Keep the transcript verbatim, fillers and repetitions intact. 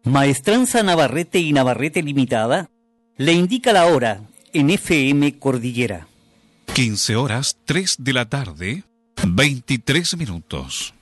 Maestranza Navarrete y Navarrete Limitada le indica la hora en F M Cordillera. quince horas, tres de la tarde, veintitrés minutos.